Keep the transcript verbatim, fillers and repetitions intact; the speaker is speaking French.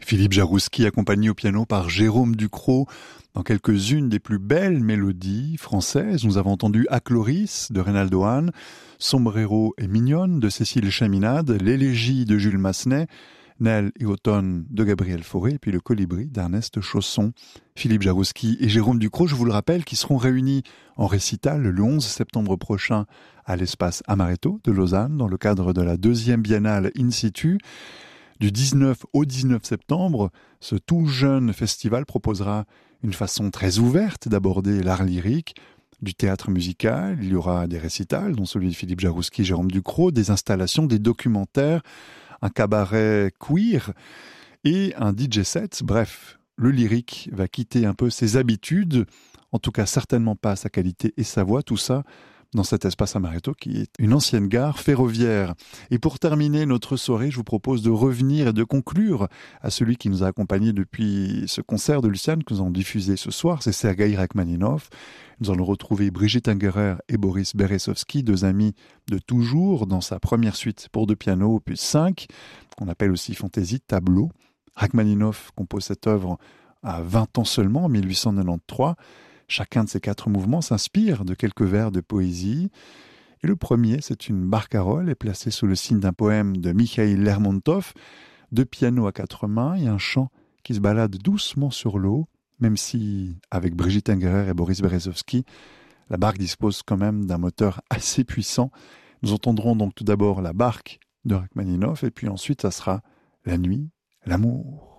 Philippe Jarouski, accompagné au piano par Jérôme Ducrot, dans quelques-unes des plus belles mélodies françaises. Nous avons entendu Acloris de Reynaldo Hahn, Sombrero et Mignonne de Cécile Chaminade, l'Élégie de Jules Massenet, Nell et Automne de Gabriel Fauré, et puis le Colibri d'Ernest Chausson. Philippe Jarouski et Jérôme Ducrot, je vous le rappelle, qui seront réunis en récital le onze septembre prochain à l'espace Amaretto de Lausanne, dans le cadre de la deuxième biennale In Situ. Du dix-neuf au dix-neuf septembre, ce tout jeune festival proposera une façon très ouverte d'aborder l'art lyrique, du théâtre musical, il y aura des récitals, dont celui de Philippe Jarouski et Jérôme Ducrot, des installations, des documentaires, un cabaret queer et un D J set. Bref, le lyrique va quitter un peu ses habitudes, en tout cas certainement pas sa qualité et sa voix, tout ça dans cet espace Amaretto qui est une ancienne gare ferroviaire. Et pour terminer notre soirée, je vous propose de revenir et de conclure à celui qui nous a accompagnés depuis ce concert de Luciane que nous avons diffusé ce soir, c'est Sergueï Rachmaninov. Nous allons retrouver Brigitte Ungerer et Boris Berezovsky, deux amis de toujours, dans sa première suite pour deux pianos, opus cinq, qu'on appelle aussi Fantaisie Tableau. Rachmaninov compose cette œuvre à vingt ans seulement, en mille huit cent quatre-vingt-treize. Chacun de ces quatre mouvements s'inspire de quelques vers de poésie. Et le premier, c'est une barcarolle, est placée sous le signe d'un poème de Mikhail Lermontov, deux pianos à quatre mains et un chant qui se balade doucement sur l'eau, même si, avec Brigitte Ungerer et Boris Berezovsky, la barque dispose quand même d'un moteur assez puissant. Nous entendrons donc tout d'abord la barque de Rachmaninov, et puis ensuite ça sera la nuit, l'amour.